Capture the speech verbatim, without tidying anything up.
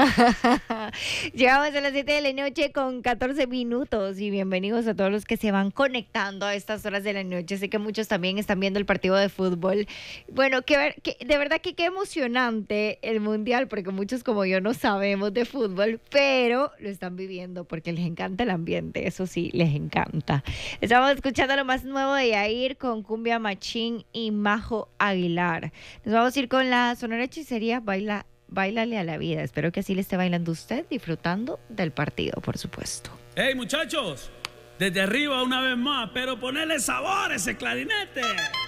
Llegamos a las siete de la noche con catorce minutos y bienvenidos a todos los que se van conectando a estas horas de la noche. Sé que muchos también están viendo el partido de fútbol. Bueno, que, ver- que de verdad que qué emocionante el mundial, porque muchos como yo no sabemos de fútbol, pero lo están viviendo porque les encanta el ambiente, eso sí, les encanta. Estamos escuchando lo más nuevo de Yair con Cumbia Machín y Majo Aguilar. Nos vamos a ir con la Sonora Hechicería, baila. Báilale a la vida. Espero que así le esté bailando usted, disfrutando del partido, por supuesto. ¡Hey, muchachos! Desde arriba una vez más, pero ponele sabor a ese clarinete.